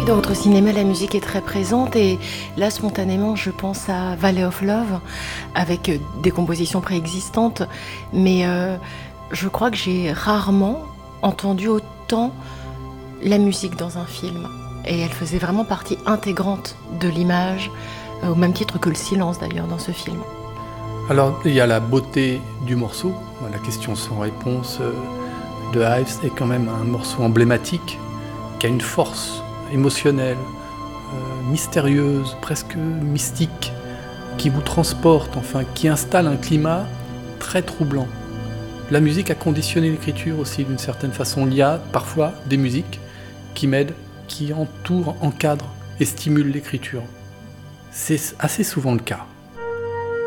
Dans votre cinéma, la musique est très présente et là, spontanément, je pense à Valley of Love avec des compositions préexistantes, mais je crois que j'ai rarement entendu autant la musique dans un film et elle faisait vraiment partie intégrante de l'image, au même titre que le silence d'ailleurs dans ce film. Alors, il y a la beauté du morceau. La question sans réponse de Ives est quand même un morceau emblématique qui a une force émotionnelle, mystérieuse, presque mystique, qui vous transporte, enfin, qui installe un climat très troublant. La musique a conditionné l'écriture aussi d'une certaine façon. Il y a parfois des musiques qui m'aident, qui entourent, encadrent et stimulent l'écriture. C'est assez souvent le cas.